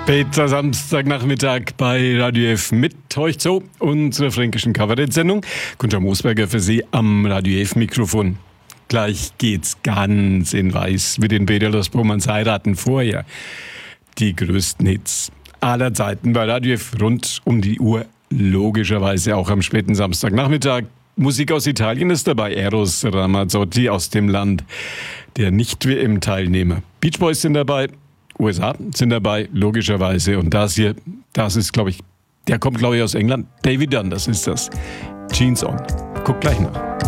Später Samstagnachmittag bei Radio F mit euch zu unserer fränkischen Kabarett-Sendung. Gunter Moosberger für Sie am Radio F-Mikrofon. Gleich geht's ganz in Weiß mit den Peterlos Bohmanns heiraten. Vorher die größten Hits aller Zeiten bei Radio F rund um die Uhr. Logischerweise auch am späten Samstagnachmittag. Musik aus Italien ist dabei. Eros Ramazzotti aus dem Land der Nicht-WM-Teilnehmer. Beach Boys sind dabei. USA sind dabei, logischerweise. Und das hier, das ist, glaube ich, der kommt, glaube ich, aus England. David Dunn, das ist das. Jeans On. Guckt gleich nach.